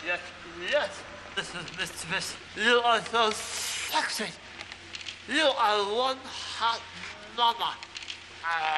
Yes, yes. Listen, Miss. You are so sexy. You are one hot mama.